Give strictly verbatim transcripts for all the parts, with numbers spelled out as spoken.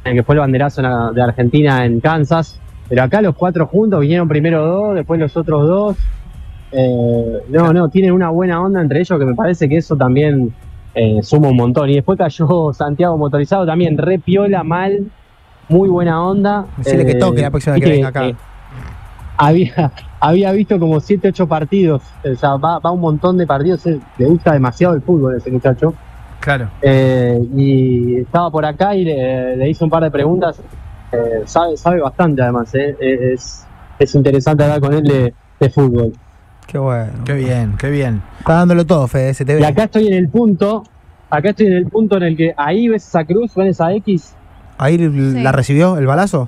que fue el banderazo de Argentina en Kansas. Pero acá los cuatro juntos, vinieron primero dos, después los otros dos. Eh, no, no, tienen una buena onda entre ellos que me parece que eso también eh, suma un montón. Y después cayó Santiago Motorizado también, re piola, mal, muy buena onda. Decirle eh, que toque la próxima vez que venga acá. Eh, había, había visto como siete, ocho partidos, o sea, va, va un montón de partidos, eh, le gusta demasiado el fútbol a ese muchacho. Claro. Eh, y estaba por acá y le, le hice un par de preguntas. Eh, sabe, sabe bastante además, eh. es, es interesante hablar con él de, de fútbol. Qué bueno. Qué bien, qué bien. Está dándolo todo, Fede, se te ve. Y acá estoy en el punto, acá estoy en el punto en el que ahí ves esa cruz, ves esa X. ¿Ahí sí. la recibió el balazo?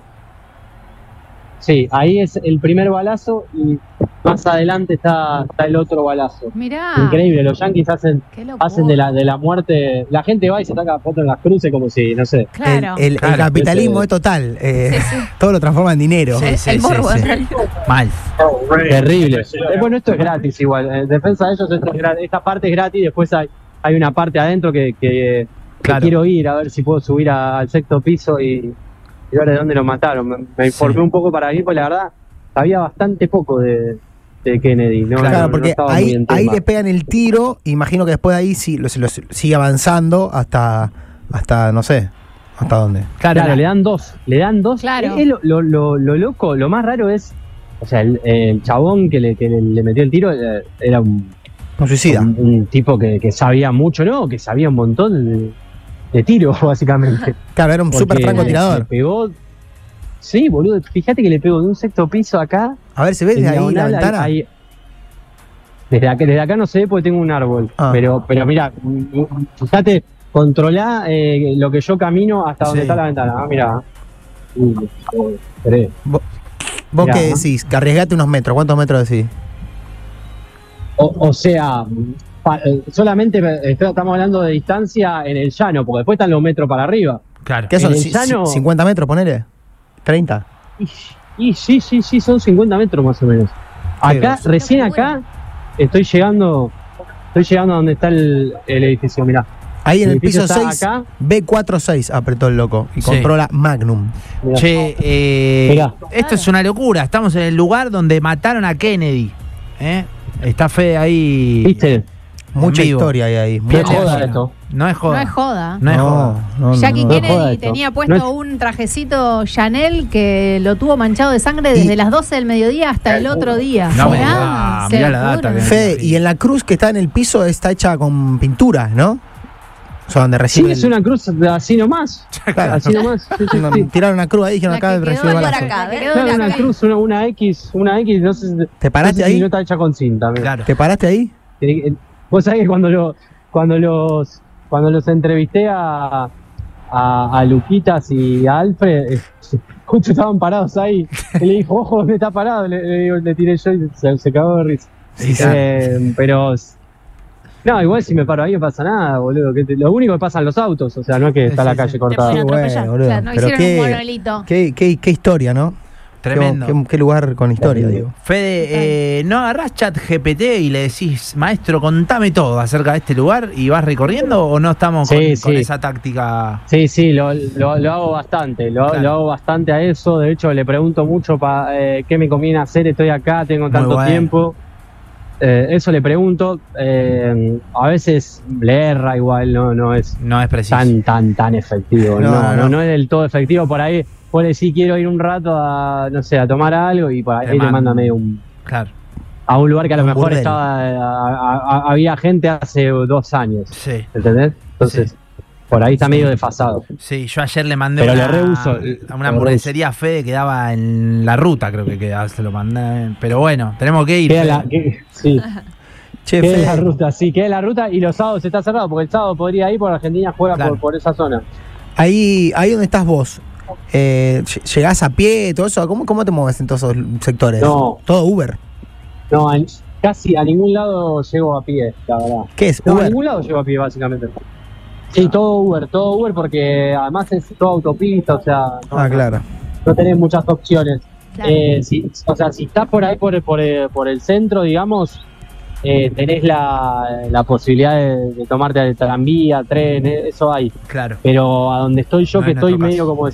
Sí, ahí es el primer balazo y más adelante está, está el otro balazo. Mirá. Increíble, los yanquis hacen, hacen de la de la muerte, la gente va y se saca fotos en las cruces como si, no sé. Claro. El, el, claro. el capitalismo es total, eh, sí, sí. Todo lo transforma en dinero. Sí, sí, el sí, morbo, sí. Mal. Terrible. Eh, bueno, esto es gratis igual, en defensa de ellos esto es gratis. Esta parte es gratis, después hay, hay una parte adentro que, que, claro. que quiero ir a ver si puedo subir a, al sexto piso y, y ver de dónde lo mataron. Me, me informé sí. un poco para ir, porque la verdad sabía bastante poco de, de Kennedy. ¿no? Claro, no, porque no ahí, ahí le pegan el tiro, imagino que después de ahí sí, lo, lo, sigue avanzando hasta, hasta, no sé, hasta dónde. Claro, claro le dan dos, le dan dos. Claro. Es lo, lo, lo, lo loco, lo más raro es, o sea, el, el chabón que le, que le, le metió el tiro era un, un suicida. Un, un tipo que, que sabía mucho, ¿no? Que sabía un montón de, de tiros, básicamente. Claro, era un súper francotirador. Le pegó. Sí, boludo, fíjate que le pegó de un sexto piso acá. A ver, ¿se ve desde ahí la ventana? Ahí, ahí. Desde, acá, desde acá no se ve porque tengo un árbol. Ah. Pero, pero mira, fíjate, controlá eh, lo que yo camino hasta donde sí. está la ventana. Ah, mira. Uh, ¿Vos, vos mirá, qué decís? Que arriesgate unos metros. ¿Cuántos metros decís? O, o sea, pa, solamente estamos hablando de distancia en el llano, porque después están los metros para arriba. Claro. ¿Qué son? Llano, ¿cincuenta metros, ponele? ¿treinta? Y, y sí, sí, sí, son cincuenta metros más o menos. Acá, sí, recién acá, estoy llegando estoy llegando a donde está el, el edificio, mirá. Ahí en el, el piso seis, acá. B cuarenta y seis apretó el loco y sí. controla Magnum. Mirá. Che, eh, mirá. Esto es una locura, estamos en el lugar donde mataron a Kennedy. ¿eh? Está Fede ahí. ¿Viste? Mucha historia hay ahí. No es joda esto. No es joda. No es joda. No es joda. No, no, Jackie no, Kennedy no tenía puesto no es... un trajecito Chanel que lo tuvo manchado de sangre desde y... las doce del mediodía hasta el otro día. No, mirá, mirá la data. Fede, y en la cruz que está en el piso está hecha con pintura, ¿no? O sea, donde reciben... Sí, es una cruz así nomás. Claro. Así nomás. Sí, sí, sí. Tiraron una cruz ahí y dijeron acá recibe balazo. Claro, una cruz, una, una X, una X, no sé. ¿Te paraste no sé ahí? Si no está hecha con cinta. Claro. ¿Te paraste ahí? Vos sabés que cuando lo, cuando los cuando los entrevisté a, a, a Luquitas y a Alfred, eh, justo estaban parados ahí. Y le dijo, ojo, ¿dónde está parado? Le, le, le tiré yo y se, se cagó de risa. Sí, eh, pero no, igual si me paro ahí no pasa nada, boludo. Que te, lo único que pasa en los autos, o sea, no es que está sí, la calle sí. cortada. Te bueno, boludo. Claro, no pero hicieron qué, un monolito. Qué, qué, qué historia, ¿no? Tremendo. Qué, qué, qué lugar con historia, digo. Fede, eh, ¿no agarrás chat G P T y le decís, maestro, contame todo acerca de este lugar y vas recorriendo o no estamos con, sí, sí. con esa táctica? Sí, sí, lo, lo, lo hago bastante, lo, claro. lo hago bastante a eso. De hecho, le pregunto mucho para eh, qué me conviene hacer, estoy acá, tengo tanto bueno. tiempo. Eh, eso le pregunto. Eh, a veces le erra igual, no, no es, no es preciso. tan, tan, tan efectivo. No no, no, no, no es del todo efectivo. Por ahí, por decir, quiero ir un rato a, no sé, a tomar algo y por ahí le manda medio un... Claro. A un lugar que a lo un mejor burdel. estaba a, a, a, había gente hace dos años. Sí. ¿Entendés? Entonces... Sí. Por ahí está sí. medio desfasado. Sí, yo ayer le mandé Pero una, le reuso, a una hamburguesería a Fede que daba en la ruta, creo que quedaba, se lo mandé. Pero bueno, tenemos que ir. Queda la, que, sí. Che, queda la ruta, sí, queda la ruta y los sábados está cerrado, porque el sábado podría ir porque Argentina juega claro. por, por esa zona. Ahí, ahí donde estás vos, eh, ¿llegás a pie, todo eso? ¿Cómo, cómo te mueves en todos esos sectores? No. ¿Todo Uber? No, a, casi a ningún lado llego a pie, la verdad. ¿Qué es? No, Uber. a ningún lado llego a pie, básicamente. Sí, todo Uber, todo Uber porque además es todo autopista, o sea, no, ah, claro. no tenés muchas opciones. Claro. Eh, si, o sea, si estás por ahí por, por, por el centro, digamos, eh, tenés la, la posibilidad de, de tomarte el tranvía, tren, eso hay. Claro. Pero a donde estoy yo, no que estoy medio caso. como